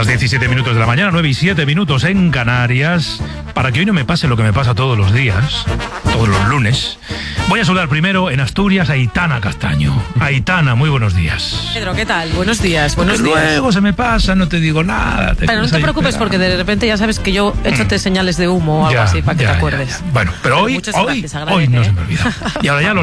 las 17 minutos de la mañana, 9 y 7 minutos en Canarias. Para que hoy no me pase lo que me pasa todos los días, todos los lunes, voy a saludar primero en Asturias a Aitana Castaño. Aitana, muy buenos días. Pedro, ¿qué tal? Buenos días, buenos Porque días. Luego se me pasa, no te digo nada. Pero no te preocupes porque de repente ya sabes que yo échote señales de humo o algo así para que te acuerdes. Bueno, pero hoy muchas gracias, hoy no agradece, se me olvida. Y ahora ya